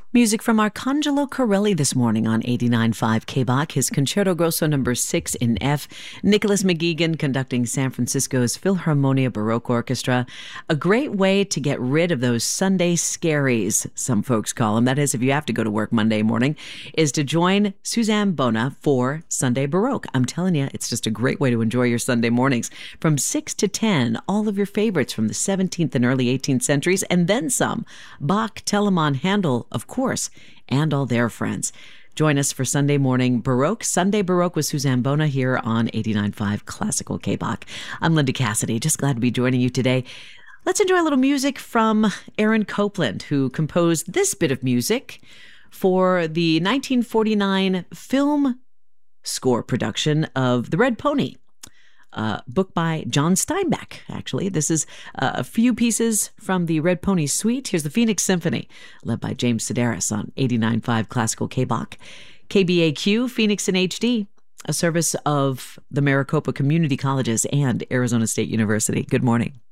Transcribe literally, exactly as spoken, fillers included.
Music from Arcangelo Corelli this morning on eighty-nine point five K B A C, his Concerto Grosso number six in F. Nicholas McGeegan conducting San Francisco's Philharmonia Baroque Orchestra. A great way to get rid of those Sunday scaries, some folks call them. That is, if you have to go to work Monday morning, is to join Suzanne Bona for Sunday Baroque. I'm telling you, it's just a great way to enjoy your Sunday mornings. From six to ten, all of your favorites from the seventeenth and early eighteenth centuries, and then some. Bach, Telemann, Handel, of course. course, and all their friends. Join us for Sunday morning Baroque, Sunday Baroque with Suzanne Bona here on eighty-nine point five Classical K B A C. I'm Linda Cassidy, just glad to be joining you today. Let's enjoy a little music from Aaron Copland, who composed this bit of music for the nineteen forty-nine film score production of The Red Pony. Uh, book by John Steinbeck, actually. This is uh, a few pieces from the Red Pony Suite. Here's the Phoenix Symphony, led by James Sedaris on eighty-nine point five Classical K B A C. K B A Q, Phoenix in H D, a service of the Maricopa Community Colleges and Arizona State University. Good morning.